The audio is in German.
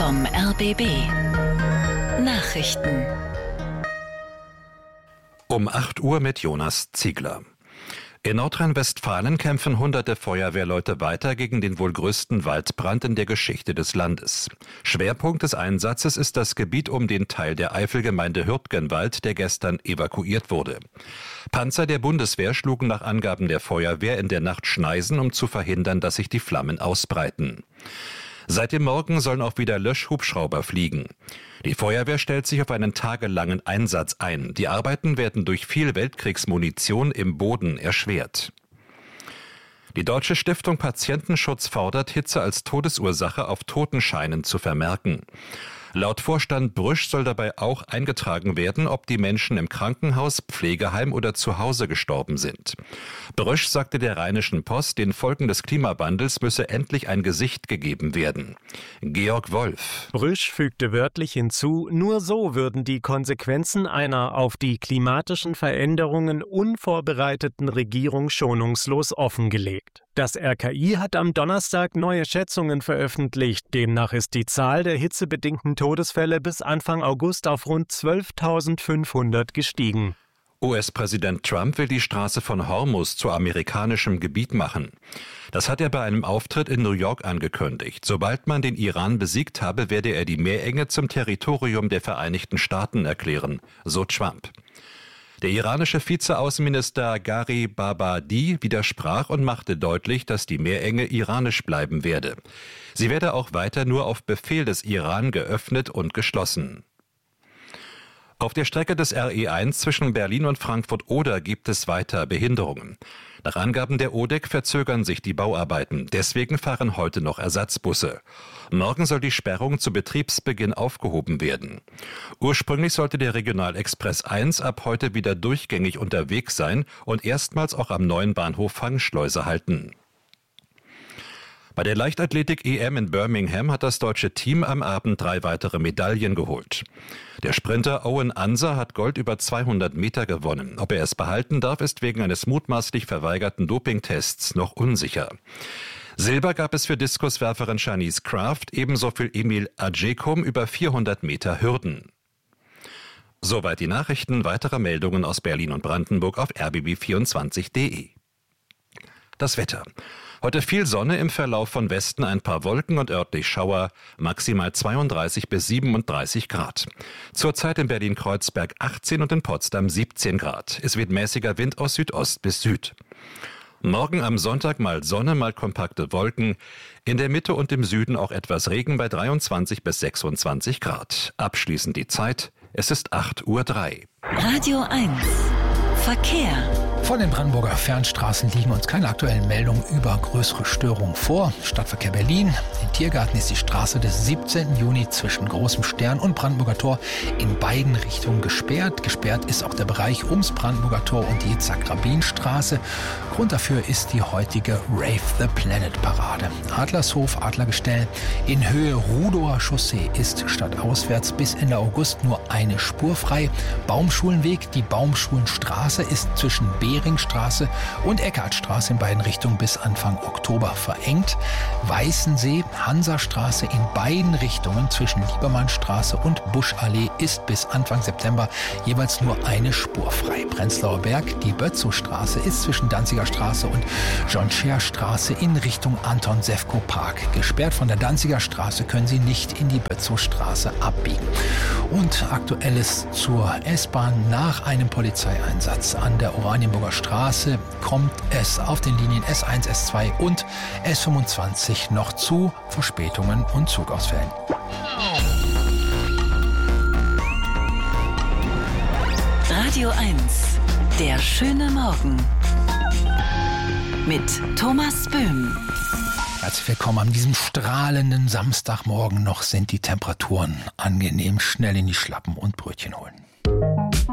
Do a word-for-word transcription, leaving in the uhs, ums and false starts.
vom R B B. Nachrichten. Um acht Uhr mit Jonas Ziegler. In Nordrhein-Westfalen kämpfen hunderte Feuerwehrleute weiter gegen den wohl größten Waldbrand in der Geschichte des Landes. Schwerpunkt des Einsatzes ist das Gebiet um den Teil der Eifelgemeinde Hürtgenwald, der gestern evakuiert wurde. Panzer der Bundeswehr schlugen nach Angaben der Feuerwehr in der Nacht Schneisen, um zu verhindern, dass sich die Flammen ausbreiten. Seit dem Morgen sollen auch wieder Löschhubschrauber fliegen. Die Feuerwehr stellt sich auf einen tagelangen Einsatz ein. Die Arbeiten werden durch viel Weltkriegsmunition im Boden erschwert. Die Deutsche Stiftung Patientenschutz fordert, Hitze als Todesursache auf Totenscheinen zu vermerken. Laut Vorstand Brüsch soll dabei auch eingetragen werden, ob die Menschen im Krankenhaus, Pflegeheim oder zu Hause gestorben sind. Brüsch sagte der Rheinischen Post, den Folgen des Klimawandels müsse endlich ein Gesicht gegeben werden. Georg Wolf. Brüsch fügte wörtlich hinzu, nur so würden die Konsequenzen einer auf die klimatischen Veränderungen unvorbereiteten Regierung schonungslos offengelegt. Das R K I hat am Donnerstag neue Schätzungen veröffentlicht. Demnach ist die Zahl der hitzebedingten Todesfälle bis Anfang August auf rund zwölftausendfünfhundert gestiegen. U S-Präsident Trump will die Straße von Hormuz zu amerikanischem Gebiet machen. Das hat er bei einem Auftritt in New York angekündigt. Sobald man den Iran besiegt habe, werde er die Meerenge zum Territorium der Vereinigten Staaten erklären, so Trump. Der iranische Vizeaußenminister Gharibabadi widersprach und machte deutlich, dass die Meerenge iranisch bleiben werde. Sie werde auch weiter nur auf Befehl des Iran geöffnet und geschlossen. Auf der Strecke des R E eins zwischen Berlin und Frankfurt-Oder gibt es weiter Behinderungen. Nach Angaben der O D E C verzögern sich die Bauarbeiten. Deswegen fahren heute noch Ersatzbusse. Morgen soll die Sperrung zu Betriebsbeginn aufgehoben werden. Ursprünglich sollte der Regionalexpress eins ab heute wieder durchgängig unterwegs sein und erstmals auch am neuen Bahnhof Fangschleuse halten. Bei der Leichtathletik-E M in Birmingham hat das deutsche Team am Abend drei weitere Medaillen geholt. Der Sprinter Owen Anser hat Gold über zweihundert Meter gewonnen. Ob er es behalten darf, ist wegen eines mutmaßlich verweigerten Dopingtests noch unsicher. Silber gab es für Diskuswerferin Shanice Kraft, ebenso für Emil Adjekum über vierhundert Meter Hürden. Soweit die Nachrichten, weitere Meldungen aus Berlin und Brandenburg auf r b b vierundzwanzig punkt d e. Das Wetter. Heute viel Sonne, im Verlauf von Westen ein paar Wolken und örtlich Schauer, maximal zweiunddreißig bis siebenunddreißig Grad. Zurzeit in Berlin-Kreuzberg achtzehn und in Potsdam siebzehn Grad. Es weht mäßiger Wind aus Südost bis Süd. Morgen am Sonntag mal Sonne, mal kompakte Wolken. In der Mitte und im Süden auch etwas Regen bei dreiundzwanzig bis sechsundzwanzig Grad. Abschließend die Zeit. Es ist acht Uhr drei. Radio eins. Verkehr. Von den Brandenburger Fernstraßen liegen uns keine aktuellen Meldungen über größere Störungen vor. Stadtverkehr Berlin. In Tiergarten ist die Straße des siebzehnten Juni zwischen Großem Stern und Brandenburger Tor in beiden Richtungen gesperrt. Gesperrt ist auch der Bereich ums Brandenburger Tor und die Yitzhak-Rabin-Straße. Grund dafür ist die heutige Rave the Planet Parade. Adlershof, Adlergestell in Höhe Rudower Chaussee ist stadtauswärts bis Ende August nur eine Spur frei. Baumschulenweg, die Baumschulenstraße ist zwischen Beringstraße und Eckartstraße in beiden Richtungen bis Anfang Oktober verengt. Weißensee, Hansastraße in beiden Richtungen zwischen Liebermannstraße und Buschallee ist bis Anfang September jeweils nur eine Spur frei. Prenzlauer Berg, die Bötzowstraße ist zwischen Danziger Straße und John-Scher-Straße in Richtung Anton-Sewko-Park gesperrt. Von der Danziger Straße können Sie nicht in die Bötzowstraße abbiegen. Und Aktuelles zur S-Bahn. Nach einem Polizeieinsatz an der Oranienburger Straße kommt es auf den Linien S eins, S zwei und S fünfundzwanzig noch zu Verspätungen und Zugausfällen. Radio eins. Der schöne Morgen. Mit Thomas Böhm. Herzlich willkommen an diesem strahlenden Samstagmorgen. Noch sind die Temperaturen angenehm. Schnell in die Schlappen und Brötchen holen.